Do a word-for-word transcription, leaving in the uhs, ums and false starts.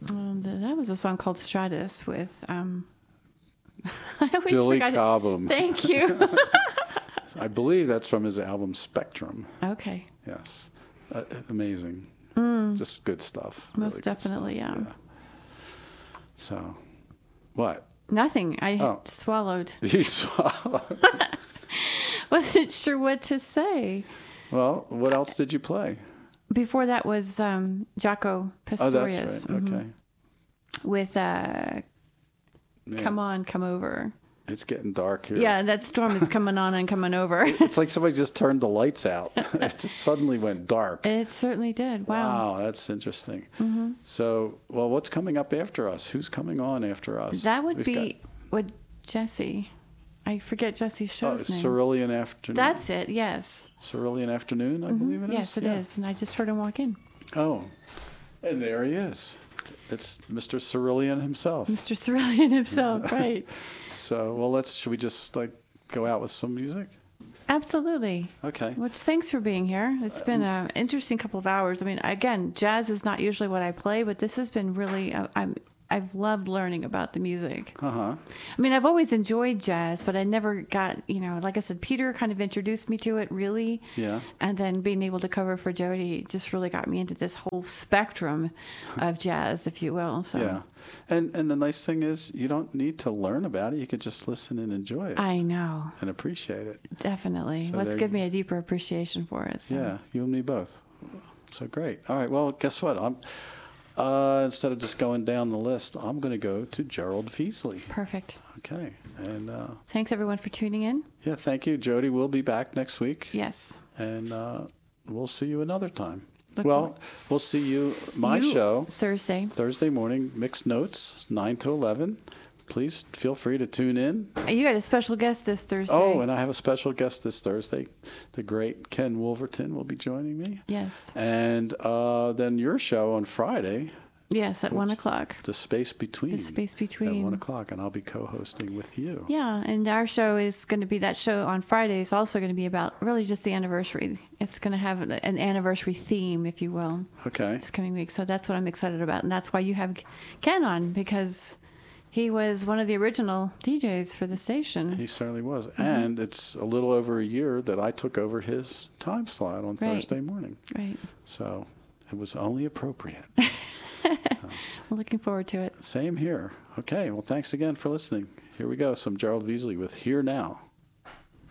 Um, th- that was a song called Stratus with um, I always Billy forgot it. Cobham. Thank you. I believe that's from his album Spectrum. Okay. Yes. Uh, amazing. Just good stuff. Most really good definitely, stuff. yeah. So, what? Nothing. I Oh. swallowed. You saw. Wasn't sure what to say. Well, what else did you play? Before that was um, Jaco Oh, Pastorius that's right. Okay. with uh, Man, Come On, Come Over. It's getting dark here. Yeah, that storm is coming on and coming over. It's like somebody just turned the lights out. It just suddenly went dark. It certainly did. Wow. Wow, that's interesting. Mm-hmm. So, well, what's coming up after us? Who's coming on after us? That would We've be what Jesse. I forget Jesse's got, uh, show's name. Cerulean Afternoon. That's it. Yes. Cerulean Afternoon, I believe it is. Yes, it is. Yeah. And I just heard him walk in. Oh, and there he is. It's Mister Cerulean himself. Mister Cerulean himself, right? So, well, let's. Should we just like go out with some music? Absolutely. Okay. Well, thanks for being here. It's been an interesting couple of hours. I mean, again, jazz is not usually what I play, but this has been really. Uh, I'm. I've loved learning about the music. Uh huh. I mean, I've always enjoyed jazz, but I never got, you know, like I said, Peter kind of introduced me to it, really. Yeah. And then being able to cover for Jody just really got me into this whole spectrum of jazz, if you will. So Yeah. And and the nice thing is, you don't need to learn about it. You can just listen and enjoy it I know, and appreciate it. definitely. So Let's there give you- me a deeper appreciation for it. So. Yeah, you and me both. So great. All right. Well, guess what? I'm uh, instead of just going down the list, I'm going to go to Gerald Feasley. Perfect. Okay. And uh, Thanks, everyone, for tuning in. yeah, thank you, Jody. We'll be back next week. Yes. And uh, we'll see you another time. Look well, forward- we'll see you, my You- show, Thursday. Thursday morning, Mixed Notes, nine to eleven. Please feel free to tune in. You got a special guest this Thursday. Oh, and I have a special guest this Thursday. The great Ken Wolverton will be joining me. Yes. And uh, then your show on Friday, Yes, at one o'clock. The Space Between. The Space At Between. one o'clock, and I'll be co-hosting with you. Yeah, and our show is going to be, that show on Friday is also going to be about really just the anniversary. It's going to have an anniversary theme, if you will, Okay. this coming week. So that's what I'm excited about. And that's why you have Ken on, because he was one of the original D Js for the station. He certainly was. Mm-hmm. And it's a little over a year that I took over his time slot on Right. Thursday morning. Right. So it was only appropriate. We're looking forward to it. Same here. Okay. Well, thanks again for listening. Here we go. Some Gerald Feasley with Here Now.